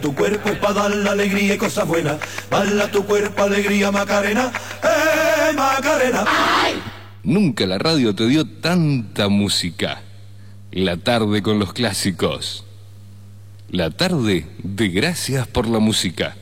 Tu cuerpo es para dar la alegría y cosas buenas. Baila tu cuerpo, alegría, Macarena. Macarena! ¡Ay! Nunca la radio te dio tanta música. La tarde con los clásicos. La tarde de Gracias por la Música.